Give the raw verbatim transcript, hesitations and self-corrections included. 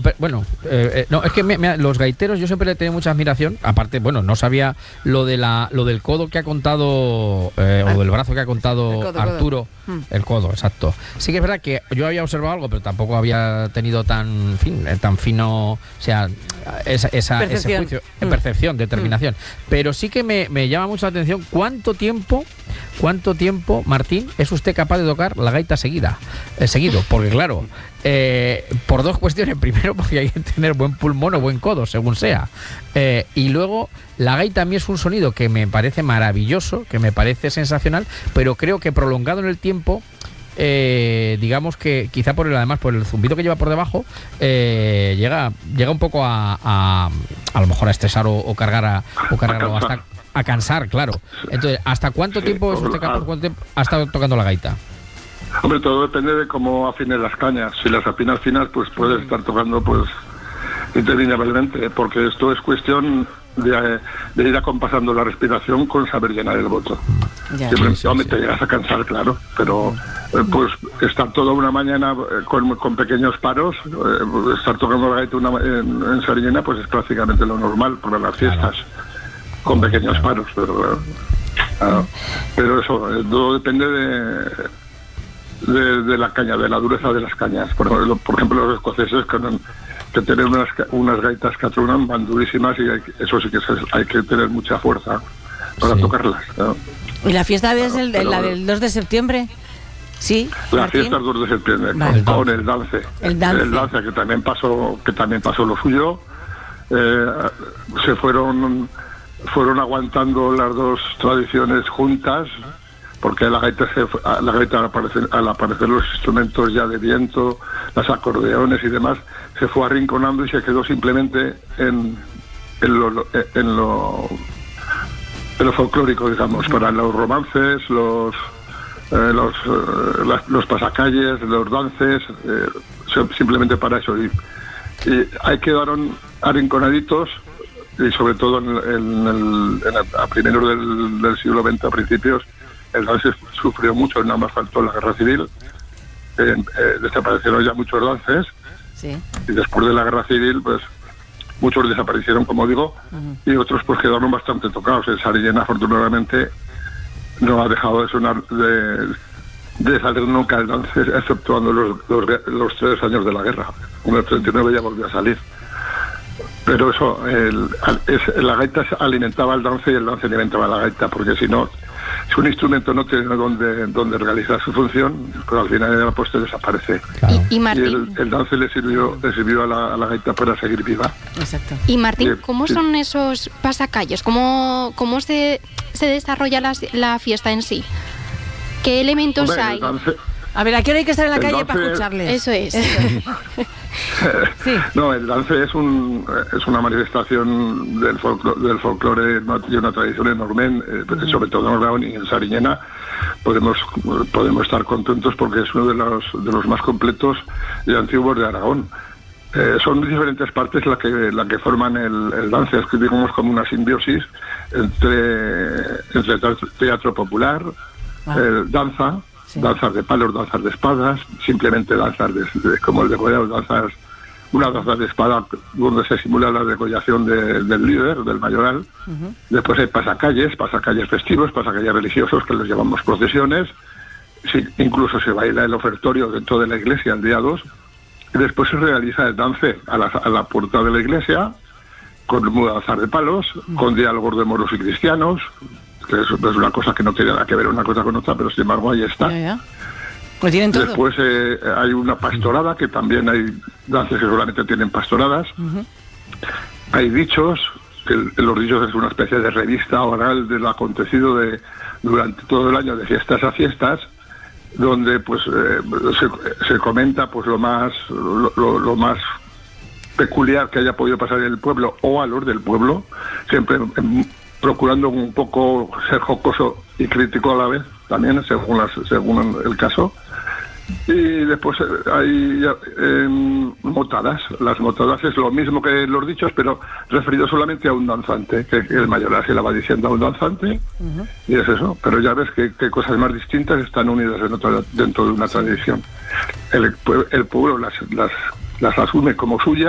pero, bueno, eh, eh, no, es que me, me, los gaiteros yo siempre le he tenido mucha admiración. Aparte, bueno, no sabía lo de la lo del codo que ha contado, eh, o del brazo que ha contado el codo, Arturo. Codo. El codo, exacto. Sí que es verdad que yo había observado algo, pero tampoco había tenido tan, en fin, tan fino, o sea, esa, esa ese juicio, mm. percepción, determinación. Mm. Pero sí que me, me llama mucho la atención cuánto tiempo, cuánto tiempo, Martín, es usted capaz de tocar la gaita seguida, eh, seguido, porque claro, eh, por dos cuestiones. Primero, porque hay que tener buen pulmón o buen codo, según sea. Eh, y luego, la gaita a mí es un sonido que me parece maravilloso, que me parece sensacional, pero creo que prolongado en el tiempo, eh, digamos que quizá por el, además por el zumbido que lleva por debajo, eh, llega llega un poco a a, a lo mejor a estresar o, o cargar a, o cargar o hasta a cansar, claro. Entonces, ¿hasta cuánto tiempo es usted capaz, cuánto tiempo ha estado tocando la gaita? Hombre, todo depende de cómo afines las cañas. Si las afinas finas, pues puedes estar tocando pues interminablemente, porque esto es cuestión de, de ir acompasando la respiración con saber llenar el boto. Ya. Siempre, sí, sí, sí. Te llegas a cansar, claro, pero eh, pues estar toda una mañana eh, con, con pequeños paros, eh, estar tocando la gaita una, en, en Sariñena, pues es prácticamente lo normal para las fiestas, claro. Con pequeños claro. paros, pero, claro. pero eso, eh, todo depende de... De, de la caña, de la dureza de las cañas. Por ejemplo, por ejemplo los escoceses que, que tienen unas, unas gaitas que atrunan, van durísimas y hay, eso sí que es, hay que tener mucha fuerza para sí. tocarlas, ¿no? ¿Y la fiesta es el, pero, la del dos de septiembre? Sí. La Martín. Fiesta es dos de septiembre, vale. con, con el dance. El dance. El dance que también pasó, que también pasó lo suyo. Eh, se fueron fueron aguantando las dos tradiciones juntas. Porque la gaita, se, la gaita al, aparecer, al aparecer los instrumentos ya de viento, los acordeones y demás, se fue arrinconando y se quedó simplemente en, en, lo, en, lo, en lo folclórico, digamos, uh-huh. para los romances, los eh, los, eh, las, los pasacalles, los dances, eh, simplemente para eso. Y, y ahí quedaron arrinconaditos, y sobre todo en, en el, en el, a primeros del, del siglo veinte, a principios, el dance sufrió mucho, nada más faltó la guerra civil, eh, eh, desaparecieron ya muchos dances, sí. y después de la guerra civil, pues muchos desaparecieron, como digo, uh-huh. y otros pues quedaron bastante tocados. El Sariñena, afortunadamente, no ha dejado de sonar, de, de salir nunca el dance, exceptuando los, los, los tres años de la guerra. En el treinta y nueve ya volvió a salir. Pero eso, el, es, la gaita alimentaba el dance y el dance alimentaba la gaita, porque si no, si un instrumento no tiene donde, donde realizar su función, pues al final de la postre desaparece. Claro. Y, y, Martín, y el, el dance le sirvió, le sirvió a, la, a la gaita para seguir viva. Exacto. Y Martín, ¿cómo sí. son esos pasacalles? ¿Cómo, cómo se, se desarrolla la, la fiesta en sí? ¿Qué elementos Hombre, hay? Dance, a ver, ¿a qué hora hay que estar en la calle dance, para escucharles? Eso es. sí. No, el dance es un es una manifestación del folclore, del folclore y una tradición enorme, eh, uh-huh. sobre todo en Aragón y en Sariñena. Podemos podemos estar contentos porque es uno de los de los más completos y antiguos de Aragón. Eh, son diferentes partes las que la que forman el, el dance, es que digamos como una simbiosis entre entre teatro popular, ah. eh, danza. Sí. Danzas de palos, danzas de espadas, simplemente danzas de, de, como el degollado, danzas, una danza de espada donde se simula la degollación de, del líder, del mayoral. Uh-huh. Después hay pasacalles, pasacalles festivos, pasacalles religiosos, que los llamamos procesiones. Sí, incluso se baila el ofertorio dentro de la iglesia el día dos. Y después se realiza el dance a la, a la puerta de la iglesia, con mudanzas de palos, uh-huh. con diálogos de moros y cristianos, que es, es una cosa que no tiene nada que ver una cosa con otra, pero sin embargo ahí está. Ya, ya. Pues tienen todo. Después eh, hay una pastorada, que también hay danzas que solamente tienen pastoradas. Uh-huh. Hay dichos, que el, los dichos es una especie de revista oral de lo acontecido de durante todo el año, de fiestas a fiestas, donde pues eh, se, se comenta pues lo más lo, lo, lo más peculiar que haya podido pasar en el pueblo o a los del pueblo, siempre en, procurando un poco ser jocoso y crítico a la vez, también según las, según el caso. Y después hay eh, motadas. Las motadas es lo mismo que los dichos, pero referido solamente a un danzante, que, que el mayoral se la va diciendo a un danzante, uh-huh. y es eso. Pero ya ves que, que cosas más distintas están unidas en otra, dentro de una tradición. El, el pueblo las, las, las asume como suyas.